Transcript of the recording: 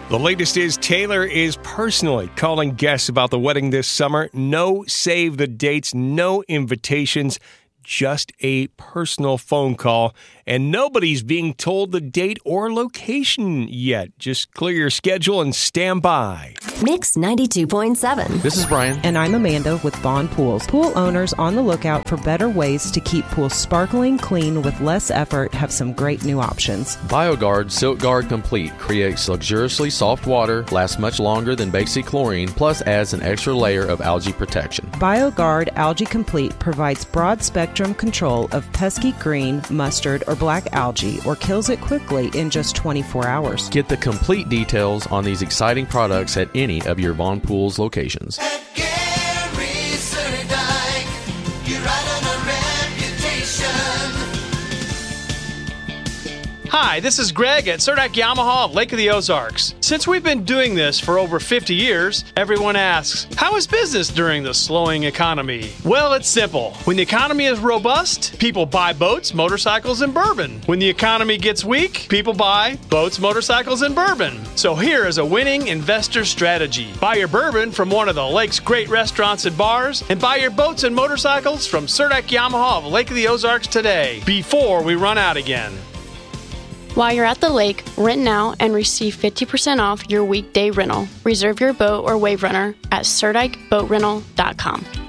The latest is Taylor is personally calling guests about the wedding this summer. No save the dates, no invitations, just a personal phone call. And nobody's being told the date or location yet. Just clear your schedule and stand by. Mix 92.7. This is Brian. And I'm Amanda with Vaughn Pools. Pool owners on the lookout for better ways to keep pools sparkling clean with less effort have some great new options. BioGuard Silk Guard Complete creates luxuriously soft water, lasts much longer than basic chlorine, plus adds an extra layer of algae protection. BioGuard Algae Complete provides broad spectrum control of pesky green, mustard, or black algae, or kills it quickly in just 24 hours. Get the complete details on these exciting products at any of your Vaughn Pools locations. At Gary Surdyke, you're right on a reputation. Hi, this is Greg at Surdyke Yamaha of Lake of the Ozarks. Since we've been doing this for over 50 years, everyone asks, how is business during the slowing economy? Well, it's simple. When the economy is robust, people buy boats, motorcycles, and bourbon. When the economy gets weak, people buy boats, motorcycles, and bourbon. So here is a winning investor strategy. Buy your bourbon from one of the lake's great restaurants and bars, and buy your boats and motorcycles from Surdyke Yamaha of Lake of the Ozarks today, before we run out again. While you're at the lake, rent now and receive 50% off your weekday rental. Reserve your boat or wave runner at SurdikeBoatRental.com.